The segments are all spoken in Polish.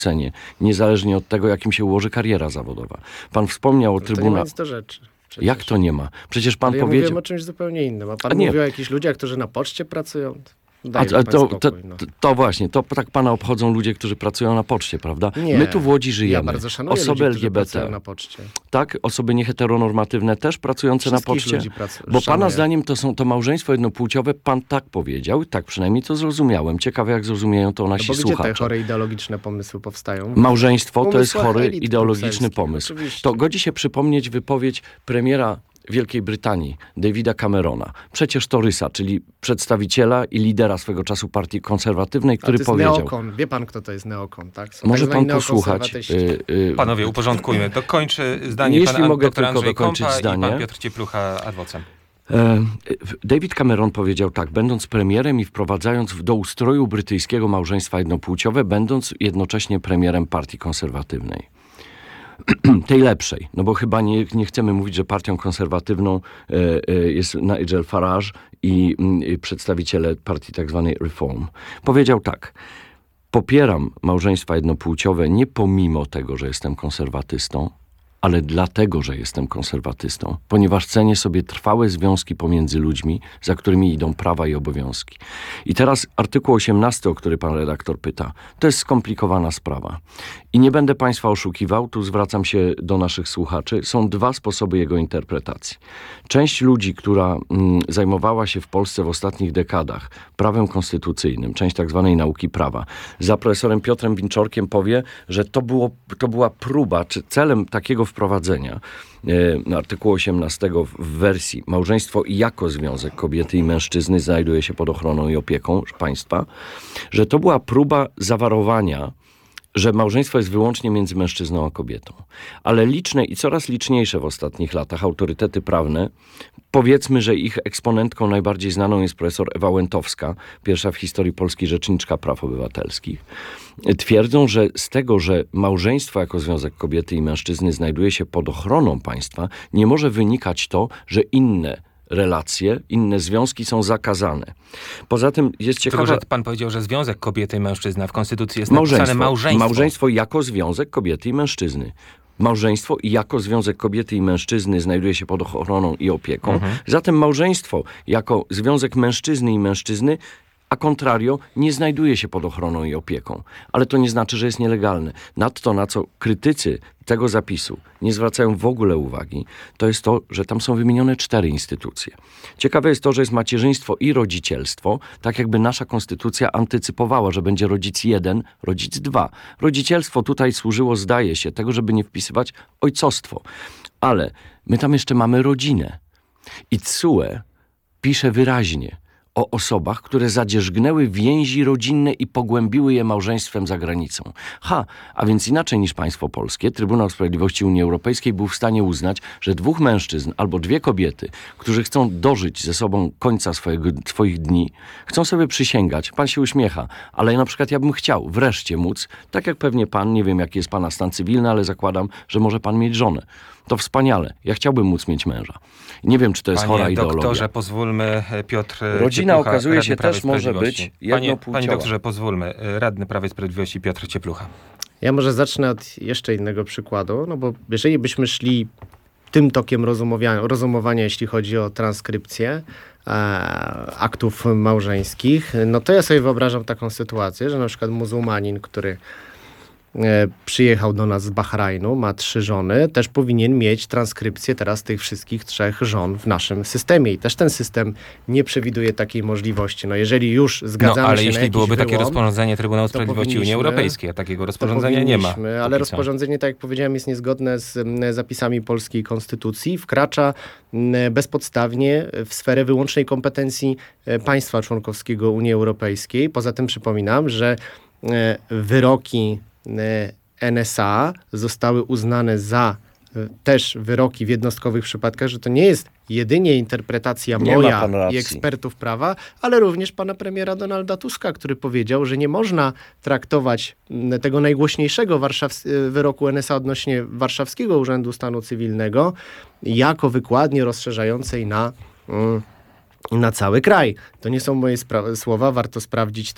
cenie, niezależnie od tego, jakim się ułoży kariera zawodowa. Pan wspomniał o To nie ma nic do rzeczy. Przecież. Jak to nie ma? Przecież pan Ale ja powiedział... mówiłem o czymś zupełnie innym. A pan mówi o jakichś ludziach, którzy na poczcie pracują? To właśnie, to tak pana obchodzą ludzie, którzy pracują na poczcie, prawda? Nie. My tu w Łodzi żyjemy. Ja bardzo szanuję osoby ludzi, LGBT. pracują na poczcie. Tak? Osoby nieheteronormatywne też pracujące na poczcie? Bo pana zdaniem to małżeństwo jednopłciowe, pan tak powiedział, tak przynajmniej to zrozumiałem. Ciekawe, jak zrozumieją to nasi słuchacze. Gdzie te chore ideologiczne pomysły powstają? Małżeństwo to jest chory ideologiczny pomysł. Oczywiście. To godzi się przypomnieć wypowiedź premiera Wielkiej Brytanii, Davida Camerona, przecież czyli przedstawiciela i lidera swego czasu partii konserwatywnej, który powiedział... Neokon. Wie pan, kto to jest neokon, tak? Są może pan posłuchać. Panowie, uporządkujmy. Dokończy zdanie jeśli pan mogę doktor tylko Andrzej dokończyć Kompa zdanie. i pan Piotr Cieplucha adwocem. David Cameron powiedział tak, będąc premierem i wprowadzając do ustroju brytyjskiego małżeństwa jednopłciowe, będąc jednocześnie premierem partii konserwatywnej. Tej lepszej, no bo chyba nie chcemy mówić, że partią konserwatywną jest Nigel Farage i przedstawiciele partii tak zwanej Reform. Powiedział tak, popieram małżeństwa jednopłciowe nie pomimo tego, że jestem konserwatystą, ale dlatego, że jestem konserwatystą, ponieważ cenię sobie trwałe związki pomiędzy ludźmi, za którymi idą prawa i obowiązki. I teraz artykuł 18, o który pan redaktor pyta, to jest skomplikowana sprawa. I nie będę państwa oszukiwał, tu zwracam się do naszych słuchaczy, są dwa sposoby jego interpretacji. Część ludzi, która zajmowała się w Polsce w ostatnich dekadach prawem konstytucyjnym, część tak zwanej nauki prawa, za profesorem Piotrem Winczorkiem powie, że to była próba, czy celem takiego wprowadzenia artykułu 18 w wersji małżeństwo jako związek kobiety i mężczyzny znajduje się pod ochroną i opieką państwa, że to była próba zawarowania, że małżeństwo jest wyłącznie między mężczyzną a kobietą. Ale liczne i coraz liczniejsze w ostatnich latach autorytety prawne, powiedzmy, że ich eksponentką najbardziej znaną jest profesor Ewa Łętowska, pierwsza w historii Polski rzeczniczka praw obywatelskich, twierdzą, że z tego, że małżeństwo jako związek kobiety i mężczyzny znajduje się pod ochroną państwa, nie może wynikać to, że inne relacje, inne związki są zakazane. Poza tym jest ciekawe... Tylko, że pan powiedział, że związek kobiety i mężczyzny, a w Konstytucji jest napisane małżeństwo. Małżeństwo jako związek kobiety i mężczyzny. Małżeństwo jako związek kobiety i mężczyzny znajduje się pod ochroną i opieką. Zatem małżeństwo jako związek mężczyzny i mężczyzny a contrario nie znajduje się pod ochroną i opieką. Ale to nie znaczy, że jest nielegalne. Nadto, na co krytycy tego zapisu nie zwracają w ogóle uwagi, to jest to, że tam są wymienione 4 instytucje. Ciekawe jest to, że jest macierzyństwo i rodzicielstwo, tak jakby nasza konstytucja antycypowała, że będzie rodzic 1, rodzic 2. Rodzicielstwo tutaj służyło, zdaje się, tego, żeby nie wpisywać ojcostwo. Ale my tam jeszcze mamy rodzinę. I TSUE pisze wyraźnie o osobach, które zadzierzgnęły więzi rodzinne i pogłębiły je małżeństwem za granicą. A więc inaczej niż państwo polskie, Trybunał Sprawiedliwości Unii Europejskiej był w stanie uznać, że 2 mężczyzn albo 2 kobiety, którzy chcą dożyć ze sobą końca swoich dni, chcą sobie przysięgać. Pan się uśmiecha, ale na przykład ja bym chciał wreszcie móc, tak jak pewnie pan, nie wiem jaki jest pana stan cywilny, ale zakładam, że może pan mieć żonę. To wspaniale. Ja chciałbym móc mieć męża. Nie wiem, czy to jest chora ideologia. Panie doktorze, pozwólmy, Piotr Rodzina Cieplucha, okazuje się Radny też może być jednopłciowa. Panie doktorze, pozwólmy. Radny Prawa i Sprawiedliwości Piotr Cieplucha. Ja może zacznę od jeszcze innego przykładu, no bo jeżeli byśmy szli tym tokiem rozumowania, jeśli chodzi o transkrypcję aktów małżeńskich, no to ja sobie wyobrażam taką sytuację, że na przykład muzułmanin, który przyjechał do nas z Bahrajnu, ma 3 żony, też powinien mieć transkrypcję teraz tych wszystkich 3 żon w naszym systemie. I też ten system nie przewiduje takiej możliwości. No jeżeli już zgadzamy się na ale jeśli jakiś byłoby takie wyłom, rozporządzenie Trybunału Sprawiedliwości Unii Europejskiej, a takiego rozporządzenia nie ma. Ale rozporządzenie, tak jak powiedziałem, jest niezgodne z zapisami polskiej konstytucji. Wkracza bezpodstawnie w sferę wyłącznej kompetencji państwa członkowskiego Unii Europejskiej. Poza tym przypominam, że wyroki NSA zostały uznane za też wyroki w jednostkowych przypadkach, że to nie jest jedynie interpretacja moja i ekspertów prawa, ale również pana premiera Donalda Tuska, który powiedział, że nie można traktować tego najgłośniejszego wyroku NSA odnośnie Warszawskiego Urzędu Stanu Cywilnego jako wykładni rozszerzającej na cały kraj. To nie są moje słowa, warto sprawdzić to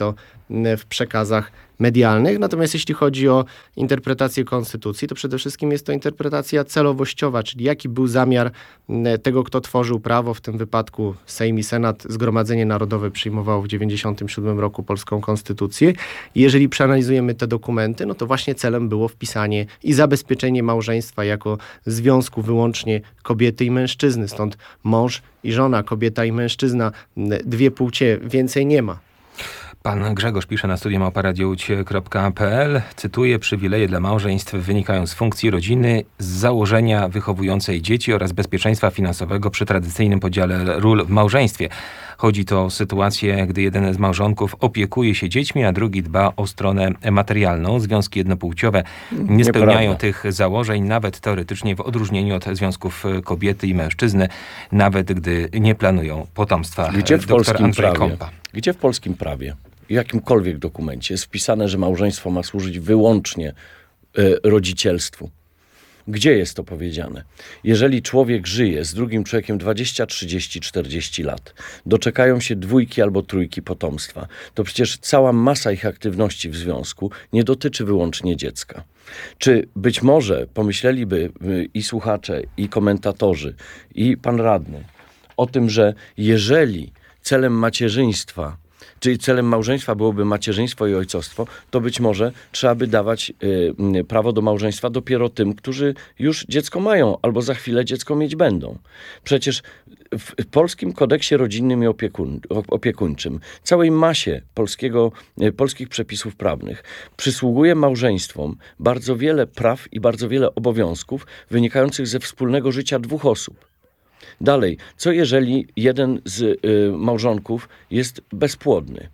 w przekazach medialnych. Natomiast jeśli chodzi o interpretację konstytucji, to przede wszystkim jest to interpretacja celowościowa, czyli jaki był zamiar tego, kto tworzył prawo, w tym wypadku Sejm i Senat, Zgromadzenie Narodowe przyjmowało w 1997 roku polską konstytucję. I jeżeli przeanalizujemy te dokumenty, no to właśnie celem było wpisanie i zabezpieczenie małżeństwa jako związku wyłącznie kobiety i mężczyzny. Stąd mąż i żona, kobieta i mężczyzna, dwie płcie, więcej nie ma. Pan Grzegorz pisze na studiomałparadiouć.pl, cytuję: przywileje dla małżeństw wynikają z funkcji rodziny, z założenia wychowującej dzieci oraz bezpieczeństwa finansowego przy tradycyjnym podziale ról w małżeństwie. Chodzi to o sytuację, gdy jeden z małżonków opiekuje się dziećmi, a drugi dba o stronę materialną. Związki jednopłciowe nie spełniają tych założeń, nawet teoretycznie, w odróżnieniu od związków kobiety i mężczyzny, nawet gdy nie planują potomstwa. Gdzie w polskim prawie? Kąpa. Gdzie w polskim prawie, w jakimkolwiek dokumencie jest wpisane, że małżeństwo ma służyć wyłącznie rodzicielstwu? Gdzie jest to powiedziane? Jeżeli człowiek żyje z drugim człowiekiem 20, 30, 40 lat, doczekają się dwójki albo trójki potomstwa, to przecież cała masa ich aktywności w związku nie dotyczy wyłącznie dziecka. Czy być może pomyśleliby i słuchacze, i komentatorzy, i pan radny o tym, że jeżeli celem macierzyństwa, czyli celem małżeństwa byłoby macierzyństwo i ojcostwo, to być może trzeba by dawać prawo do małżeństwa dopiero tym, którzy już dziecko mają albo za chwilę dziecko mieć będą. Przecież w polskim kodeksie rodzinnym i opiekuńczym, całej masie polskich przepisów prawnych przysługuje małżeństwom bardzo wiele praw i bardzo wiele obowiązków wynikających ze wspólnego życia dwóch osób. Dalej, co jeżeli jeden z małżonków jest bezpłodny?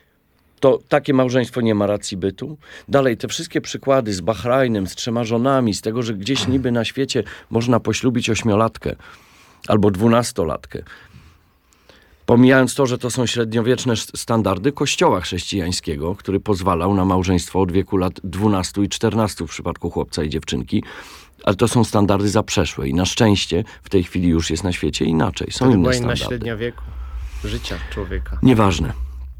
To takie małżeństwo nie ma racji bytu? Dalej, te wszystkie przykłady z Bahrajnem, z 3 żonami, z tego, że gdzieś niby na świecie można poślubić 8-latkę albo 12-latkę. Pomijając to, że to są średniowieczne standardy Kościoła chrześcijańskiego, który pozwalał na małżeństwo od wieku lat 12 i 14 w przypadku chłopca i dziewczynki, ale to są standardy zaprzeszłe i na szczęście w tej chwili już jest na świecie inaczej. Są inne była standardy. inna średnia wieku życia człowieka. Nieważne.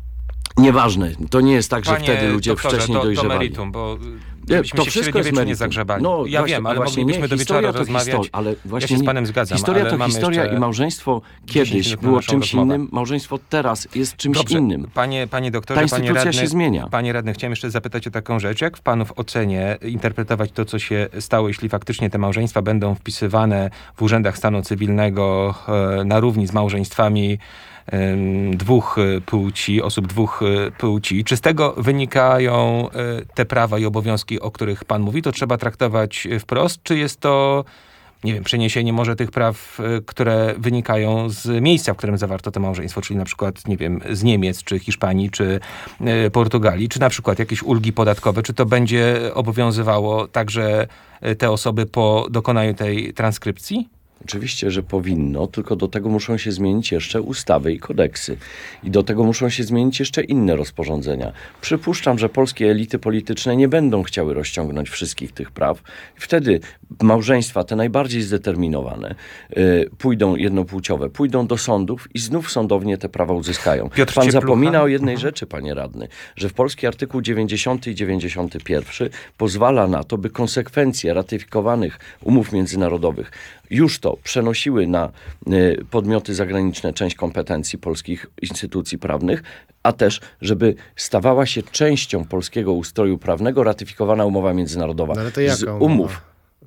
To nie jest tak, że wtedy ludzie wcześniej dojrzewali. Do meritum, bo to wszystko jest meritum. Nie zagrzebali. No, ja wiem, ale moglibyśmy do wieczora rozmawiać. Ale właśnie ja się z panem zgadzam. Historia ale to historia i małżeństwo kiedyś było czymś innym, małżeństwo teraz jest czymś innym. Panie doktorze, ta instytucja się zmienia. Panie radny, chciałem jeszcze zapytać o taką rzecz. Jak w panów ocenie interpretować to, co się stało, jeśli faktycznie te małżeństwa będą wpisywane w urzędach stanu cywilnego na równi z małżeństwami dwóch płci, osób dwóch płci. Czy z tego wynikają te prawa i obowiązki, o których pan mówi? To trzeba traktować wprost? Czy jest to, nie wiem, przeniesienie może tych praw, które wynikają z miejsca, w którym zawarto to małżeństwo, czyli na przykład, nie wiem, z Niemiec, czy Hiszpanii, czy Portugalii, czy na przykład jakieś ulgi podatkowe? Czy to będzie obowiązywało także te osoby po dokonaniu tej transkrypcji? Oczywiście, że powinno, tylko do tego muszą się zmienić jeszcze ustawy i kodeksy. I do tego muszą się zmienić jeszcze inne rozporządzenia. Przypuszczam, że polskie elity polityczne nie będą chciały rozciągnąć wszystkich tych praw. Wtedy małżeństwa, te najbardziej zdeterminowane, pójdą jednopłciowe, pójdą do sądów i znów sądownie te prawa uzyskają. Pan zapomina o jednej rzeczy, panie radny, że w polski artykuł 90 i 91 pozwala na to, by konsekwencje ratyfikowanych umów międzynarodowych już to przenosiły na podmioty zagraniczne część kompetencji polskich instytucji prawnych, a też, żeby stawała się częścią polskiego ustroju prawnego ratyfikowana umowa międzynarodowa. No ale to jaka z umów.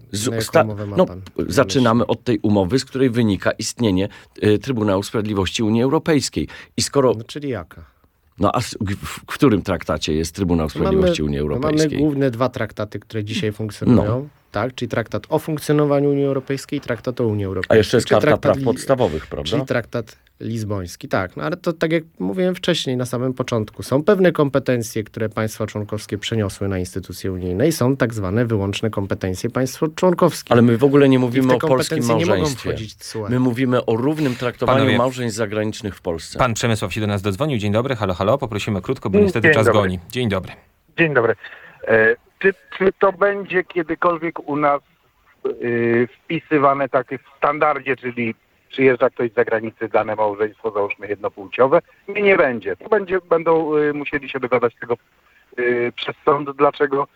Zaczynamy od tej umowy, z której wynika istnienie Trybunału Sprawiedliwości Unii Europejskiej. I skoro... No, czyli jaka? No a w którym traktacie jest Trybunał Sprawiedliwości Unii Europejskiej? Mamy główne 2 traktaty, które dzisiaj funkcjonują. Tak, czyli traktat o funkcjonowaniu Unii Europejskiej i traktat o Unii Europejskiej. A jeszcze jest Karta Praw Podstawowych, prawda? Czyli traktat lizboński, tak. No ale to tak jak mówiłem wcześniej, na samym początku. Są pewne kompetencje, które państwa członkowskie przeniosły na instytucje unijne i są tak zwane wyłączne kompetencje państw członkowskich. Ale my w ogóle nie mówimy o polskim nie mogą małżeństwie. wchodzić TSUE. My mówimy o równym traktowaniu małżeństw zagranicznych w Polsce. Pan Przemysław się do nas dodzwonił. Dzień dobry, halo, halo. Poprosimy krótko, bo niestety czas goni. Dzień dobry. Dzień dobry. Czy to będzie kiedykolwiek u nas wpisywane takie w standardzie, czyli przyjeżdża ktoś z zagranicy, dane małżeństwo, załóżmy jednopłciowe. Nie będzie. Będą musieli się dogadać tego przez sąd. Dlaczego?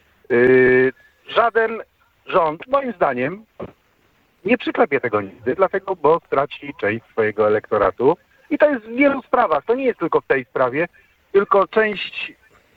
Żaden rząd, moim zdaniem, nie przyklepie tego nigdy, dlatego, bo straci część swojego elektoratu. I to jest w wielu sprawach. To nie jest tylko w tej sprawie, tylko część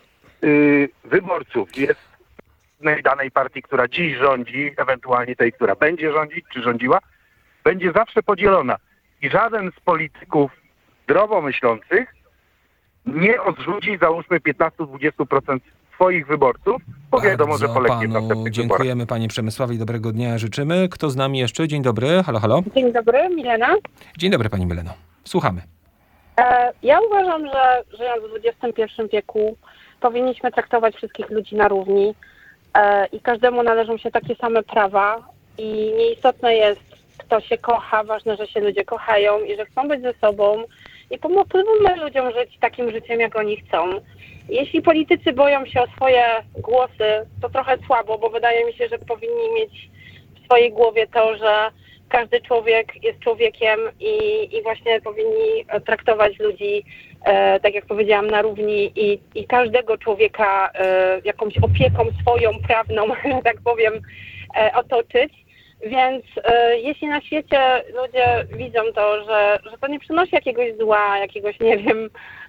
wyborców jest w danej partii, która dziś rządzi, ewentualnie tej, która będzie rządzić, czy rządziła, będzie zawsze podzielona. I żaden z polityków zdrowo myślących nie odrzuci, załóżmy, 15-20% swoich wyborców, bo wiadomo, że polegnie w następnych wyborach. Dziękujemy panie Przemysławie i dobrego dnia życzymy. Kto z nami jeszcze? Dzień dobry. Halo, halo. Dzień dobry, Milena. Dzień dobry pani Mileno. Słuchamy. Ja uważam, że żyjąc w XXI wieku powinniśmy traktować wszystkich ludzi na równi i każdemu należą się takie same prawa i nieistotne jest, kto się kocha, ważne, że się ludzie kochają i że chcą być ze sobą i pomóżmy ludziom żyć takim życiem, jak oni chcą. Jeśli politycy boją się o swoje głosy, to trochę słabo, bo wydaje mi się, że powinni mieć w swojej głowie to, że każdy człowiek jest człowiekiem i właśnie powinni traktować ludzi, tak jak powiedziałam, na równi i każdego człowieka jakąś opieką swoją, prawną, tak powiem, otoczyć. Więc jeśli na świecie ludzie widzą to, że to nie przynosi jakiegoś zła, jakiegoś, nie wiem,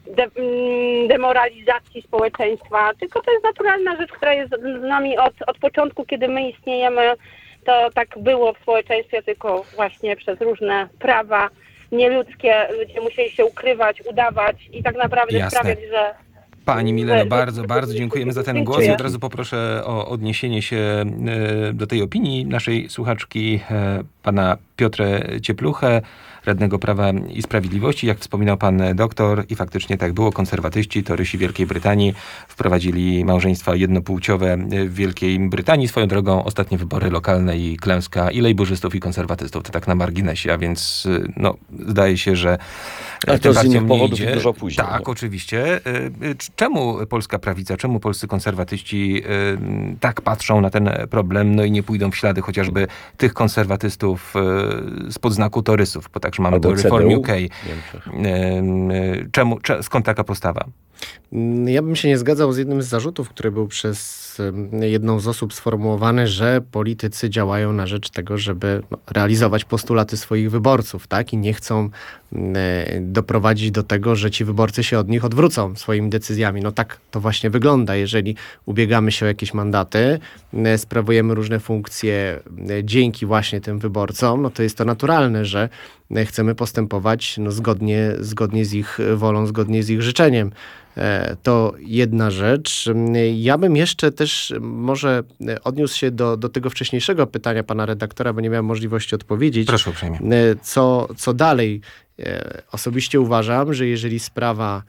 demoralizacji społeczeństwa, tylko to jest naturalna rzecz, która jest z nami od początku, kiedy my istniejemy, to tak było w społeczeństwie, tylko właśnie przez różne prawa nieludzkie ludzie musieli się ukrywać, udawać i tak naprawdę sprawiać, że... Pani Mileno, bardzo dziękujemy za ten głos i Dziękuję. od razu poproszę o odniesienie się do tej opinii naszej słuchaczki, pana Piotra Ciepluchę, radnego Prawa i Sprawiedliwości. Jak wspominał pan doktor, i faktycznie tak było, konserwatyści, torysi Wielkiej Brytanii wprowadzili małżeństwa jednopłciowe w Wielkiej Brytanii. Swoją drogą ostatnie wybory lokalne i klęska i lejburzystów, i konserwatystów. To tak na marginesie, a więc no, zdaje się, że Ale tym to z innych partiom nie powodów idzie. dużo później. Tak, oczywiście. Czemu polska prawica, czemu polscy konserwatyści tak patrzą na ten problem, no i nie pójdą w ślady chociażby tych konserwatystów spod znaku torysów, bo także mamy Albo tu Reform CDU UK. w Niemczech. Skąd taka postawa? Ja bym się nie zgadzał z jednym z zarzutów, który był przez jedną z osób sformułowany, że politycy działają na rzecz tego, żeby realizować postulaty swoich wyborców, tak? I nie chcą doprowadzić do tego, że ci wyborcy się od nich odwrócą swoimi decyzjami. No tak to właśnie wygląda. Jeżeli ubiegamy się o jakieś mandaty, sprawujemy różne funkcje dzięki właśnie tym wyborcom, no to jest to naturalne, że chcemy postępować no, zgodnie z ich wolą, zgodnie z ich życzeniem. To jedna rzecz. Ja bym jeszcze też może odniósł się do tego wcześniejszego pytania pana redaktora, bo nie miałem możliwości odpowiedzieć. Proszę uprzejmie. Co dalej? Osobiście uważam, że jeżeli sprawa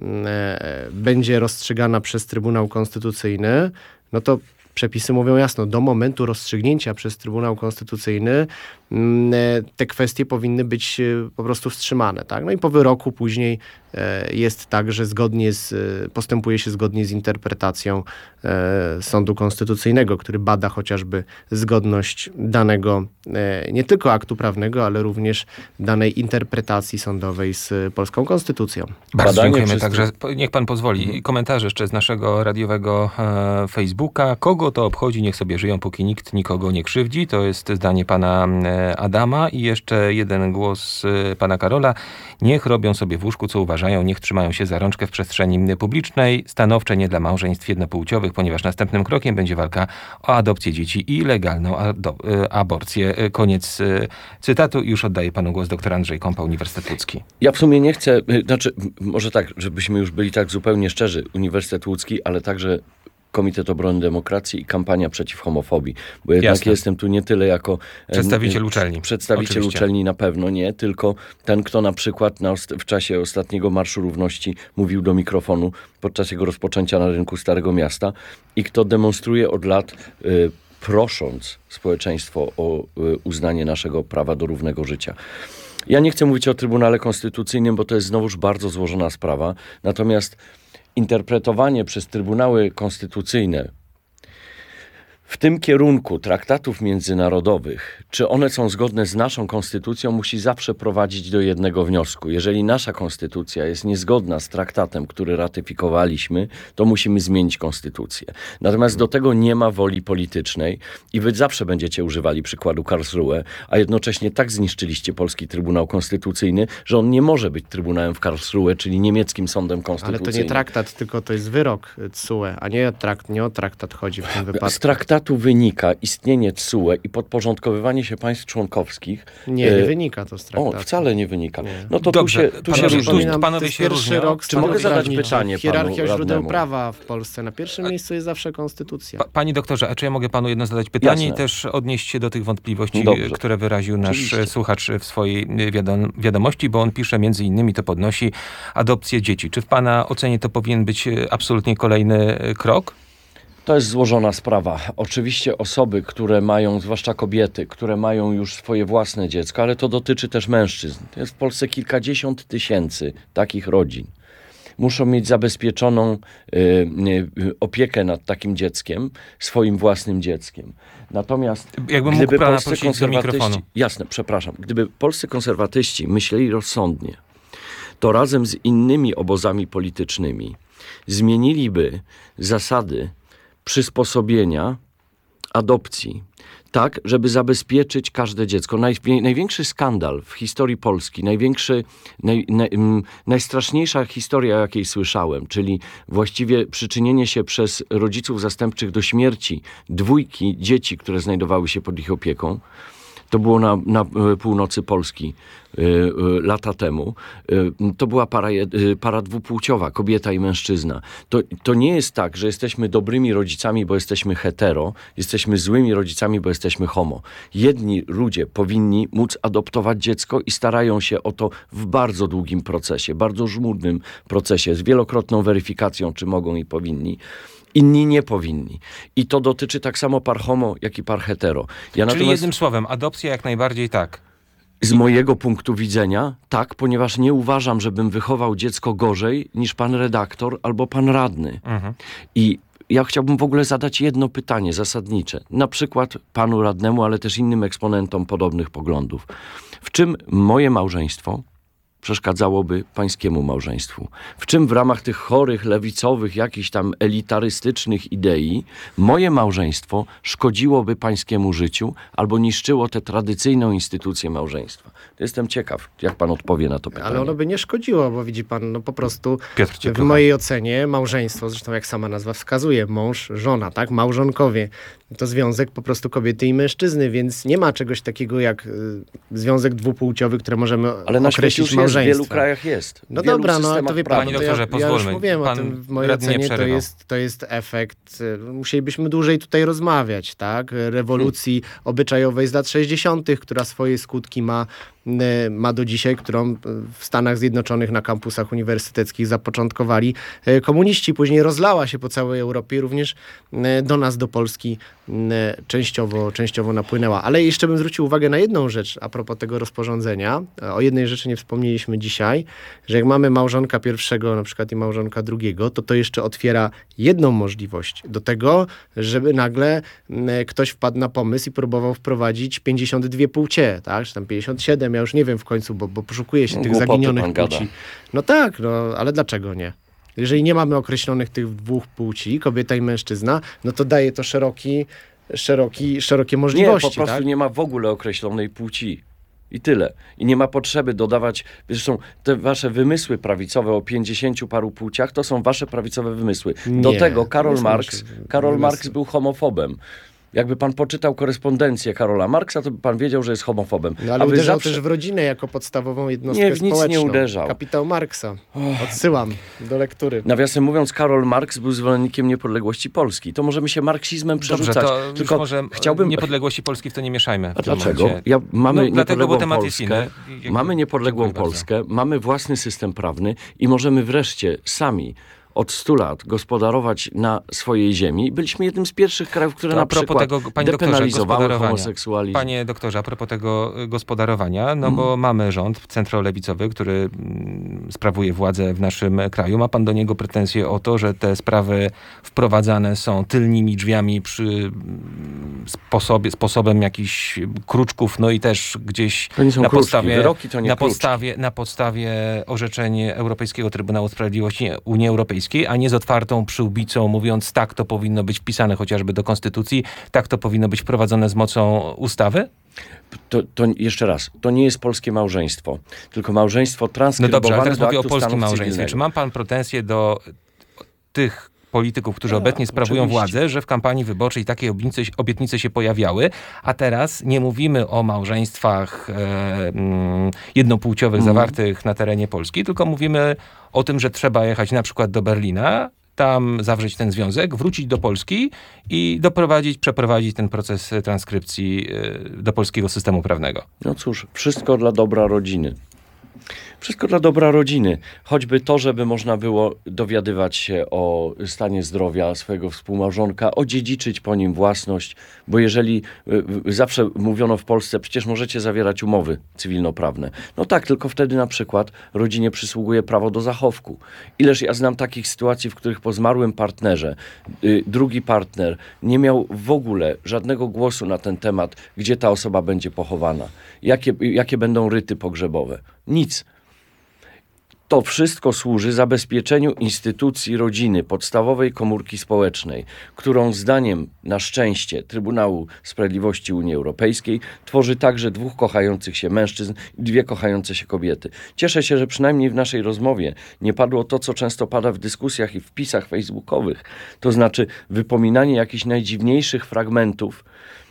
będzie rozstrzygana przez Trybunał Konstytucyjny, no to przepisy mówią jasno, do momentu rozstrzygnięcia przez Trybunał Konstytucyjny te kwestie powinny być po prostu wstrzymane. Tak? No i po wyroku później jest tak, że postępuje się zgodnie z interpretacją Sądu Konstytucyjnego, który bada chociażby zgodność danego nie tylko aktu prawnego, ale również danej interpretacji sądowej z polską konstytucją. Bardzo Badanie dziękujemy. przez- Także niech pan pozwoli. Komentarze jeszcze z naszego radiowego Facebooka. Kogo to obchodzi? Niech sobie żyją, póki nikt nikogo nie krzywdzi. To jest zdanie pana Adama. I jeszcze jeden głos pana Karola. Niech robią sobie w łóżku, co uważają. Niech trzymają się za rączkę w przestrzeni publicznej. Stanowcze nie dla małżeństw jednopłciowych, ponieważ następnym krokiem będzie walka o adopcję dzieci i legalną aborcję. Koniec cytatu. I już oddaję panu głos, dr Andrzej Kąpa, Uniwersytet Łódzki. Ja w sumie nie chcę, może tak, żebyśmy już byli tak zupełnie szczerzy, Uniwersytet Łódzki, ale także Komitet Obrony Demokracji i kampania przeciw homofobii. Bo jednak Jasne. jestem tu nie tyle jako Przedstawiciel uczelni. Przedstawiciel Oczywiście. uczelni na pewno nie, tylko ten, kto na przykład w czasie ostatniego Marszu Równości mówił do mikrofonu podczas jego rozpoczęcia na rynku Starego Miasta i kto demonstruje od lat prosząc społeczeństwo o uznanie naszego prawa do równego życia. Ja nie chcę mówić o Trybunale Konstytucyjnym, bo to jest znowuż bardzo złożona sprawa. Natomiast interpretowanie przez Trybunały Konstytucyjne w tym kierunku traktatów międzynarodowych, czy one są zgodne z naszą konstytucją, musi zawsze prowadzić do jednego wniosku. Jeżeli nasza konstytucja jest niezgodna z traktatem, który ratyfikowaliśmy, to musimy zmienić konstytucję. Natomiast do tego nie ma woli politycznej i wy zawsze będziecie używali przykładu Karlsruhe, a jednocześnie tak zniszczyliście polski Trybunał Konstytucyjny, że on nie może być Trybunałem w Karlsruhe, czyli niemieckim sądem Ale konstytucyjnym. to nie traktat, tylko to jest wyrok TSUE, a nie o traktat chodzi w tym wypadku. Z traktatu wynika istnienie TSUE i podporządkowywanie się państw członkowskich. Nie wynika to z traktatu. O, wcale nie wynika. Nie. No to Dobrze, tu się panowie, różnimy. panowie to jest się pierwszy różnią. rok Czy mogę zadać prawniczy. pytanie Hierarchia panu źródeł radnemu? prawa w Polsce. Na pierwszym miejscu jest zawsze konstytucja. Panie doktorze, a czy ja mogę panu jedno zadać pytanie Jasne. i też odnieść się do tych wątpliwości, Dobrze. które wyraził nasz Oczywiście. słuchacz w swojej wiadomości, bo on pisze między innymi, to podnosi adopcję dzieci. Czy w pana ocenie to powinien być absolutnie kolejny krok? To jest złożona sprawa. Oczywiście osoby, które mają, zwłaszcza kobiety, które mają już swoje własne dziecko, ale to dotyczy też mężczyzn. Jest w Polsce kilkadziesiąt tysięcy takich rodzin. Muszą mieć zabezpieczoną opiekę nad takim dzieckiem, swoim własnym dzieckiem. Natomiast Jakbym mógł gdyby pana polscy prosić do konserwatyści, mikrofonu. jasne, przepraszam, gdyby polscy konserwatyści myśleli rozsądnie, to razem z innymi obozami politycznymi zmieniliby zasady przysposobienia adopcji tak, żeby zabezpieczyć każde dziecko. Największy skandal w historii Polski, najstraszniejsza historia, jakiej słyszałem, czyli właściwie przyczynienie się przez rodziców zastępczych do śmierci dwójki dzieci, które znajdowały się pod ich opieką. To było na północy Polski lata temu. To była para dwupłciowa, kobieta i mężczyzna. To nie jest tak, że jesteśmy dobrymi rodzicami, bo jesteśmy hetero, jesteśmy złymi rodzicami, bo jesteśmy homo. Jedni ludzie powinni móc adoptować dziecko i starają się o to w bardzo długim procesie, bardzo żmudnym procesie, z wielokrotną weryfikacją, czy mogą i powinni. Inni nie powinni. I to dotyczy tak samo par homo, jak i par hetero. Czyli jednym słowem, adopcja jak najbardziej tak. Z mojego punktu widzenia tak, ponieważ nie uważam, żebym wychował dziecko gorzej niż pan redaktor albo pan radny. I ja chciałbym w ogóle zadać jedno pytanie zasadnicze. Na przykład panu radnemu, ale też innym eksponentom podobnych poglądów. W czym moje małżeństwo przeszkadzałoby pańskiemu małżeństwu? W czym w ramach tych chorych, lewicowych, jakichś tam elitarystycznych idei moje małżeństwo szkodziłoby pańskiemu życiu albo niszczyło tę tradycyjną instytucję małżeństwa? Jestem ciekaw, jak pan odpowie na to pytanie. Ale ono by nie szkodziło, bo widzi pan, no po prostu Piotr cię w kocha. mojej ocenie małżeństwo, zresztą jak sama nazwa wskazuje, mąż, żona, tak? Małżonkowie. To związek po prostu kobiety i mężczyzny, więc nie ma czegoś takiego jak związek dwupłciowy, które możemy Ale na świecie określić już jest, w małżeństwem. wielu krajach jest. No W wielu dobra, no ale systemach to wie pan, prawnych. Panie doktorze, ja już pozwólmy. mówiłem o Pan tym, w mojej radny nie ocenie przerywał. to jest efekt, musielibyśmy dłużej tutaj rozmawiać, tak? Rewolucji obyczajowej z lat 60., która swoje skutki ma do dzisiaj, którą w Stanach Zjednoczonych na kampusach uniwersyteckich zapoczątkowali komuniści. Później rozlała się po całej Europie, również do nas, do Polski częściowo napłynęła. Ale jeszcze bym zwrócił uwagę na jedną rzecz a propos tego rozporządzenia. O jednej rzeczy nie wspomnieliśmy dzisiaj, że jak mamy małżonka pierwszego na przykład i małżonka drugiego, to jeszcze otwiera jedną możliwość do tego, żeby nagle ktoś wpadł na pomysł i próbował wprowadzić 52 płcie, tak? Czy tam 57, ja już nie wiem w końcu, bo poszukuje się tych Głupoty zaginionych pan gada. płci. No tak, no ale dlaczego nie? Jeżeli nie mamy określonych tych dwóch płci, kobieta i mężczyzna, no to daje to szerokie możliwości. Nie, po prostu tak? nie ma w ogóle określonej płci. I tyle. I nie ma potrzeby dodawać, zresztą te wasze wymysły prawicowe o 50 paru płciach, to są wasze prawicowe wymysły. Do Nie, tego to Karol nie są Marx, nasze Karol wymysły. Marx był homofobem. Jakby pan poczytał korespondencję Karola Marksa, to by pan wiedział, że jest homofobem. No ale A wy uderzał zawsze... też w rodzinę jako podstawową jednostkę Nie, w nic społeczną. nie uderzał. Kapitał Marksa. Odsyłam do lektury. Nawiasem mówiąc, Karol Marx był zwolennikiem niepodległości Polski. To możemy się marksizmem Dobrze, przerzucać. to już Tylko może chciałbym... niepodległości Polski w to nie mieszajmy. w A tym dlaczego? momencie. Mamy dlatego, bo niepodległą temat jest Polskę, inny. mamy niepodległą Dziękuję bardzo. Polskę, mamy własny system prawny i możemy wreszcie sami od 100 lat gospodarować na swojej ziemi. Byliśmy jednym z pierwszych krajów, które To a na propos przykład tego, panie doktorze, depenalizowały gospodarowania. homoseksualizm. Panie doktorze, a propos tego gospodarowania, no bo mamy rząd centrolewicowy, który sprawuje władzę w naszym kraju. Ma pan do niego pretensje o to, że te sprawy wprowadzane są tylnymi drzwiami przy sposobem jakichś kruczków, no i też gdzieś To nie są na kruczki, podstawie, wyroki to nie kruczki. na podstawie orzeczeń Europejskiego Trybunału Sprawiedliwości Unii Europejskiej, a nie z otwartą przyłbicą, mówiąc tak to powinno być wpisane chociażby do Konstytucji, tak to powinno być wprowadzone z mocą ustawy? To jeszcze raz, to nie jest polskie małżeństwo, tylko małżeństwo No transkrybowane dobrze, ale teraz do mówię o aktu polskim stanu małżeństwie. cywilnego. Czy ma pan pretensje do tych polityków, którzy obecnie sprawują oczywiście. władzę, że w kampanii wyborczej takie obietnice się pojawiały, a teraz nie mówimy o małżeństwach jednopłciowych zawartych na terenie Polski, tylko mówimy o tym, że trzeba jechać na przykład do Berlina, tam zawrzeć ten związek, wrócić do Polski i przeprowadzić ten proces transkrypcji do polskiego systemu prawnego. No cóż, wszystko dla dobra rodziny. Wszystko dla dobra rodziny. Choćby to, żeby można było dowiadywać się o stanie zdrowia swojego współmałżonka, odziedziczyć po nim własność, bo jeżeli zawsze mówiono w Polsce, przecież możecie zawierać umowy cywilnoprawne. No tak, tylko wtedy na przykład rodzinie przysługuje prawo do zachowku. Ileż ja znam takich sytuacji, w których po zmarłym partnerze drugi partner nie miał w ogóle żadnego głosu na ten temat, gdzie ta osoba będzie pochowana, jakie będą ryty pogrzebowe. Nic. To wszystko służy zabezpieczeniu instytucji rodziny, podstawowej komórki społecznej, którą zdaniem, na szczęście, Trybunału Sprawiedliwości Unii Europejskiej tworzy także 2 kochających się mężczyzn i 2 kochające się kobiety. Cieszę się, że przynajmniej w naszej rozmowie nie padło to, co często pada w dyskusjach i w wpisach facebookowych, to znaczy wypominanie jakichś najdziwniejszych fragmentów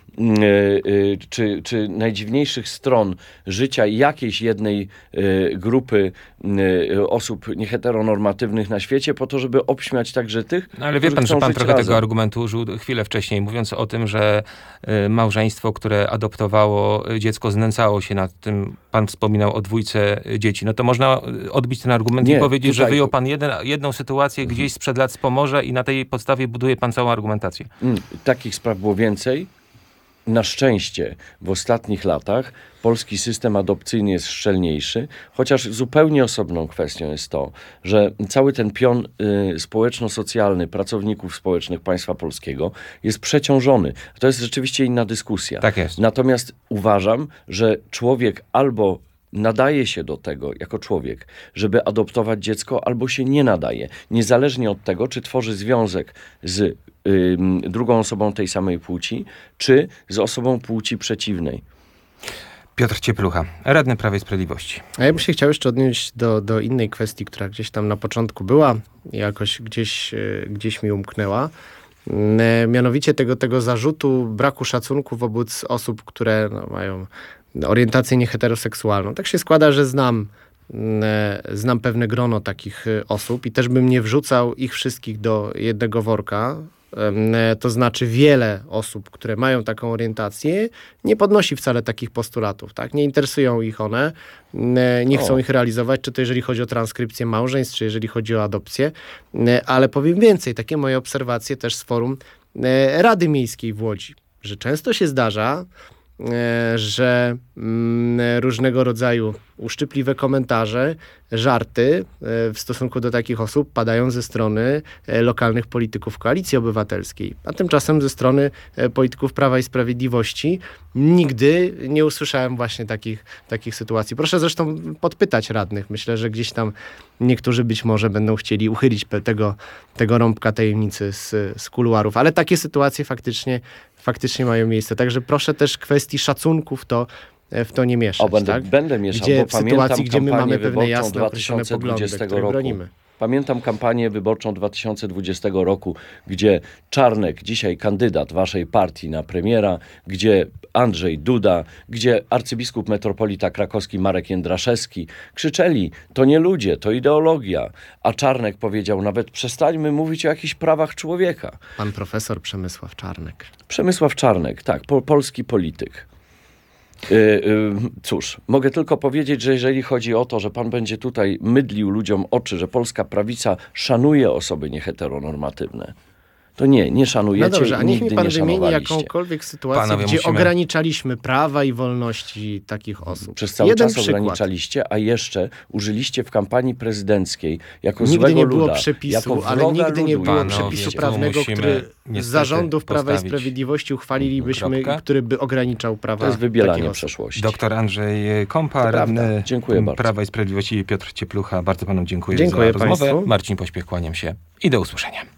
czy najdziwniejszych stron życia jakiejś jednej grupy osób nieheteronormatywnych na świecie po to, żeby obśmiać także tych, No, ale wie którzy pan, chcą że pan żyć trochę razem. tego argumentu użył chwilę wcześniej, mówiąc o tym, że małżeństwo, które adoptowało dziecko, znęcało się nad tym. Pan wspominał o 2 dzieci. No to można odbić ten argument Nie, i powiedzieć, że tutaj- wyjął pan jedną sytuację gdzieś sprzed lat z Pomorza i na tej podstawie buduje pan całą argumentację. Takich spraw było więcej. Na szczęście w ostatnich latach polski system adopcyjny jest szczelniejszy, chociaż zupełnie osobną kwestią jest to, że cały ten pion społeczno-socjalny pracowników społecznych państwa polskiego jest przeciążony. To jest rzeczywiście inna dyskusja. Tak jest. Natomiast uważam, że człowiek albo nadaje się do tego jako człowiek, żeby adoptować dziecko, albo się nie nadaje. Niezależnie od tego, czy tworzy związek z drugą osobą tej samej płci, czy z osobą płci przeciwnej. Piotr Cieplucha, radny Prawa i Sprawiedliwości. A ja bym się chciał jeszcze odnieść do innej kwestii, która gdzieś tam na początku była i jakoś gdzieś mi umknęła. Mianowicie tego zarzutu braku szacunku wobec osób, które mają orientację nieheteroseksualną. Tak się składa, że znam pewne grono takich osób i też bym nie wrzucał ich wszystkich do jednego worka. To znaczy wiele osób, które mają taką orientację, nie podnosi wcale takich postulatów. Tak? Nie interesują ich one, nie chcą ich realizować, czy to jeżeli chodzi o transkrypcję małżeństw, czy jeżeli chodzi o adopcję. Ale powiem więcej, takie moje obserwacje też z forum Rady Miejskiej w Łodzi, że często się zdarza, że różnego rodzaju uszczypliwe komentarze, żarty w stosunku do takich osób padają ze strony lokalnych polityków Koalicji Obywatelskiej. A tymczasem ze strony polityków Prawa i Sprawiedliwości nigdy nie usłyszałem właśnie takich sytuacji. Proszę zresztą podpytać radnych. Myślę, że gdzieś tam niektórzy być może będą chcieli uchylić tego rąbka tajemnicy z kuluarów. Ale takie sytuacje faktycznie mają miejsce. Także proszę też kwestii szacunku w to nie mieszać. Będę mieszał, Gdzie bo w pamiętam sytuacji, gdzie my mamy kampanię pewne wyborczą jasne określone poglądy, 2020 które roku. bronimy. Pamiętam kampanię wyborczą 2020 roku, gdzie Czarnek, dzisiaj kandydat waszej partii na premiera, gdzie Andrzej Duda, gdzie arcybiskup metropolita krakowski Marek Jędraszewski krzyczeli: to nie ludzie, to ideologia. A Czarnek powiedział nawet: przestańmy mówić o jakichś prawach człowieka. Pan profesor Przemysław Czarnek. Przemysław Czarnek, tak, polski polityk. Cóż, mogę tylko powiedzieć, że jeżeli chodzi o to, że pan będzie tutaj mydlił ludziom oczy, że polska prawica szanuje osoby nieheteronormatywne, to nie szanujecie. No dobrze, a i niech mi nigdy pan nie wymieni szanowaliście. jakąkolwiek sytuację, Panowie, gdzie musimy- ograniczaliśmy prawa i wolności takich osób. Przez cały Jeden czas przykład. ograniczaliście, a jeszcze użyliście w kampanii prezydenckiej jako Nigdy złego nie było luda, przepisu, jako ale wroga nigdy nie ludu. było Panowie, przepisu tu prawnego, musimy który z niestety zarządów Prawa i postawić Sprawiedliwości uchwalilibyśmy, kropkę. który by ograniczał prawa To jest wybielanie takich osób. przeszłości. Doktor Andrzej Kompa, To prawda. radny Dziękuję bardzo. Prawa i Sprawiedliwości, Piotr Cieplucha. Bardzo panu dziękuję Dziękuję za rozmowę. państwu. Marcin Pośpiech, kłaniam się i do usłyszenia.